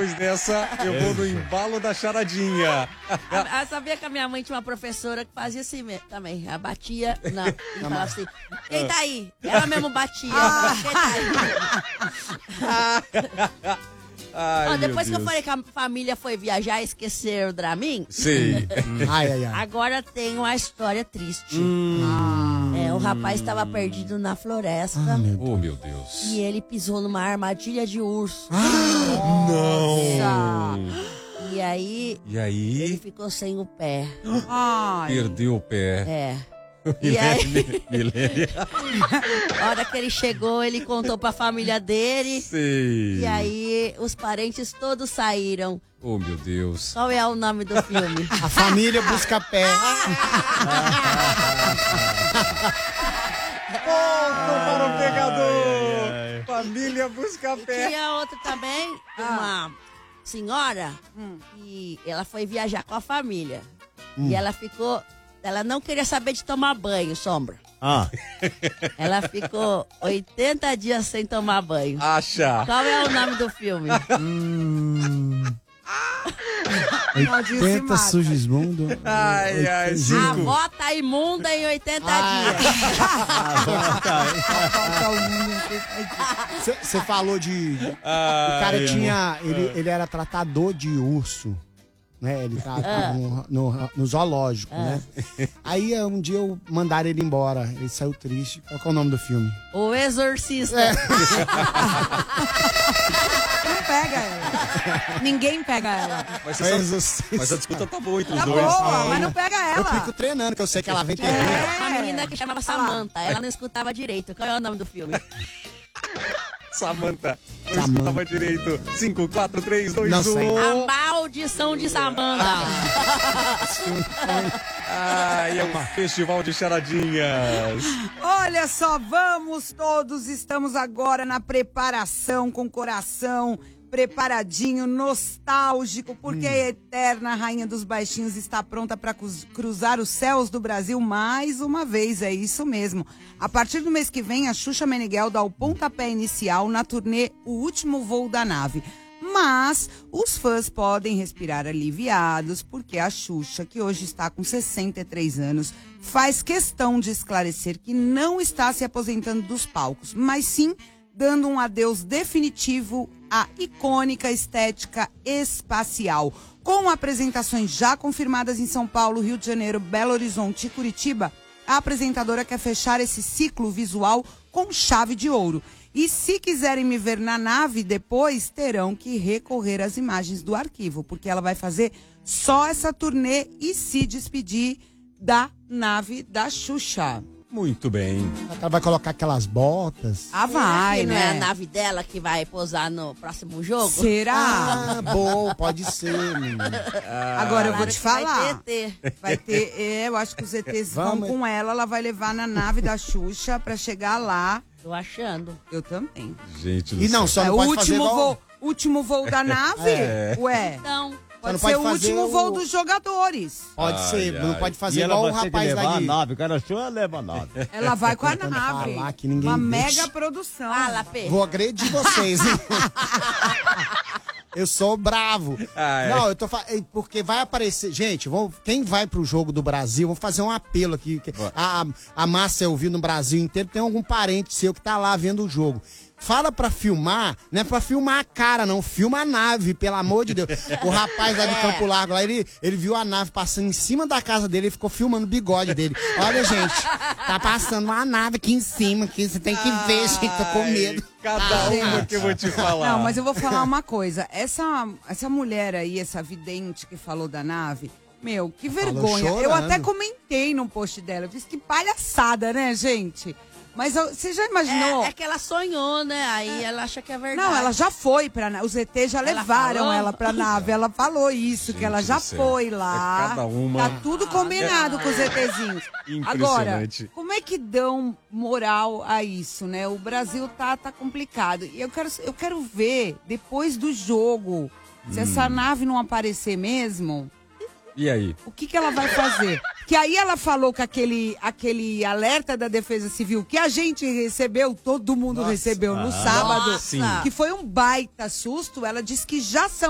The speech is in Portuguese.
depois dessa, eu vou no embalo da charadinha. Sabia que a minha mãe tinha uma professora que fazia assim mesmo, também. Ela batia, e falava assim, quem tá aí? Ela mesmo batia. Quem tá aí? Ai, depois que meu eu Deus. falei que a família foi viajar e esqueceram o Dramin, Sei. agora tem uma história triste. O rapaz estava perdido na floresta Oh, meu Deus. e ele pisou numa armadilha de urso. Não. E aí E aí? ele ficou sem o pé. Perdeu o pé. É. E aí, Milene. a hora que ele chegou, ele contou pra família dele. Sei. E aí, os parentes todos saíram. Oh, meu Deus. Qual é o nome do filme? A família busca pé. Ponto para o pegador. Família busca pé. Tinha outro também, uma senhora, e ela foi viajar com a família. E ela não queria saber de tomar banho, Sombra. Ela ficou 80 dias sem tomar banho. Acha. Qual é o nome do filme? 80 Sugismundo. Ai, ai, A Zico. avó tá imunda em 80 dias. Você falou de... O Ai, cara tinha... Ele era tratador de urso. Né? Ele tá no zoológico, né? Aí um dia mandaram ele embora. Ele saiu triste. Qual que é o nome do filme? O Exorcista. Não pega ela. Ninguém pega ela. Mas, Mas a disputa tá boa entre os Tá dois. boa, mas não pega eu ela. fico treinando, que eu sei que ela vem ter. Uma menina que chamava Samantha. Ela não escutava direito. Qual é o nome do filme? Samantha. Não escutava direito. 5, 4, 3, 2, Não sei. 1. A Maldição de Samantha. Ai, é um festival de charadinhas. Olha só, vamos todos, estamos agora na preparação, com o coração preparadinho, nostálgico, porque a eterna rainha dos baixinhos está pronta para cruzar os céus do Brasil mais uma vez, é isso mesmo. A partir do mês que vem, a Xuxa Meneghel dá o pontapé inicial na turnê O Último Voo da Nave. Mas os fãs podem respirar aliviados, porque a Xuxa, que hoje está com 63 anos, faz questão de esclarecer que não está se aposentando dos palcos, mas sim dando um adeus definitivo à icônica estética espacial. Com apresentações já confirmadas em São Paulo, Rio de Janeiro, Belo Horizonte e Curitiba, a apresentadora quer fechar esse ciclo visual com chave de ouro. E se quiserem me ver na nave depois, terão que recorrer às imagens do arquivo, porque ela vai fazer só essa turnê e se despedir da nave da Xuxa. Muito bem. Ela vai colocar aquelas botas. Vai, Não né? é a nave dela que vai posar no próximo jogo? Será? Bom, pode ser, menino. Agora eu vou Claro te que vai falar. ter ET. Vai ter, eu acho que os ETs vão Vamos. com ela vai levar na nave da Xuxa pra chegar lá. Tô achando. Eu também. Gente do E não, céu. só É não o pode fazer igual... último voo da nave? Ué, Então, pode não ser pode o fazer último o- voo dos jogadores. Pode ser, não pode fazer E ela igual o vai ter que rapaz levar lá a de... nave, o cara só leva a nave. Ela vai com a Quando nave. falar que ninguém Uma deixa. mega produção. fala, Pê. Vou agredir vocês, hein? Eu sou bravo. Não, eu tô falando. Porque vai aparecer. Gente, quem vai pro jogo do Brasil, vamos fazer um apelo aqui. A massa eu vi no Brasil inteiro. Tem algum parente seu que tá lá vendo o jogo. Fala pra filmar, não é pra filmar a cara, não. Filma a nave, pelo amor de Deus. O rapaz lá de Campo Largo, lá, ele viu a nave passando em cima da casa dele e ficou filmando o bigode dele. Olha, gente, tá passando uma nave aqui em cima, que você tem que ver, gente, tô com medo. Cada uma que eu vou te falar. Não, mas eu vou falar uma coisa. Essa mulher aí, essa vidente que falou da nave, meu, que vergonha. Eu chorando. até comentei no post dela. Eu disse que palhaçada, né, gente? Mas você já imaginou? É que ela sonhou, né? Aí ela acha que é verdade. Não, ela já foi pra... Os ET já Ela levaram falou? ela pra nave. Ela falou isso, que ela já do céu. foi lá. É cada uma. Tá tudo combinado com os ETzinhos. Agora, Impressionante. como é que dão moral a isso, né? O Brasil tá complicado. E eu quero ver, depois do jogo, se essa nave não aparecer mesmo... E aí? O que ela vai fazer? Que aí ela falou que aquele alerta da Defesa Civil que a gente recebeu, todo mundo recebeu no sábado, Sim. que foi um baita susto, ela disse que já são